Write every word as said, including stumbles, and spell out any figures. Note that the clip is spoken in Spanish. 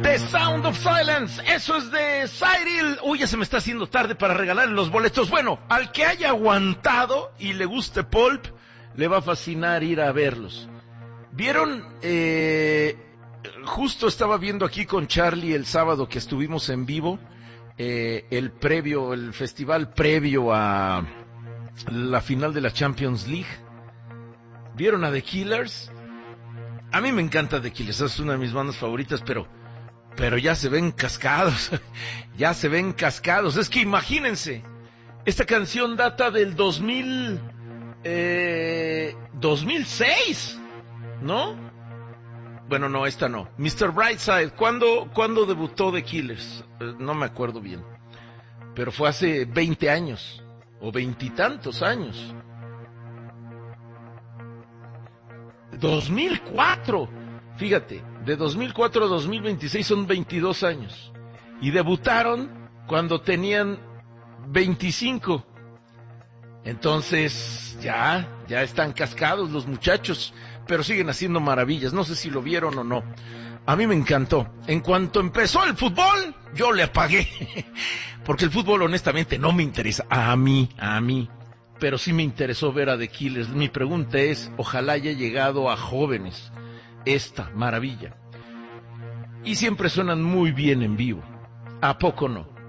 The Sound of Silence, eso es de Cyril. Uy, ya se me está haciendo tarde para regalar los boletos. Bueno, al que haya aguantado y le guste Pulp, le va a fascinar ir a verlos. ¿Vieron? Eh, justo estaba viendo aquí con Charlie el sábado que estuvimos en vivo, eh, el previo, el festival previo a la final de la Champions League. ¿Vieron a The Killers? A mí me encanta The Killers, es una de mis bandas favoritas, pero, pero ya se ven cascados, ya se ven cascados. Es que imagínense, esta canción data del dos mil, eh, dos mil seis, ¿no? Bueno, no, esta no. mister Brightside, ¿cuándo, ¿cuándo debutó The Killers? Eh, no me acuerdo bien, pero fue hace veinte años, o veintitantos años. dos mil cuatro, fíjate, de dos mil cuatro a dos mil veintiséis son veintidós años. Y debutaron cuando tenían veinticinco. Entonces, ya, ya están cascados los muchachos, pero siguen haciendo maravillas. No sé si lo vieron o no. A mí me encantó. En cuanto empezó el fútbol, yo le apagué. Porque el fútbol honestamente no me interesa. A mí, a mí. Pero sí me interesó ver a The Killers. Mi pregunta es, ojalá haya llegado a jóvenes esta maravilla. Y siempre suenan muy bien en vivo. ¿A poco no?